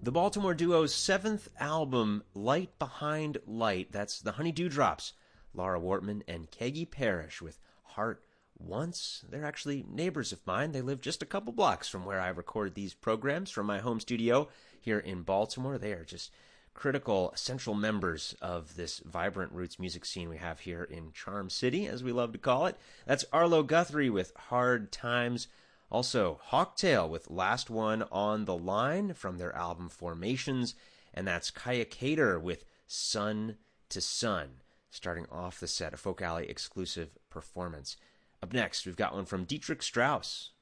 The Baltimore duo's seventh album, Light Behind Light. That's the Honey Dewdrops, Laura Wortman and Keggy Parrish with Heart Once. They're actually neighbors of mine. They live just a couple blocks from where I record these programs from my home studio here in Baltimore. They are just critical, central members of this vibrant roots music scene we have here in Charm City, as we love to call it. That's Arlo Guthrie with Hard Times. Also, Hawktail with Last One on the Line from their album Formations. And that's Kaya Cater with Sun to Sun, starting off the set, a Folk Alley exclusive performance. Up next, we've got one from Dietrich Strauss,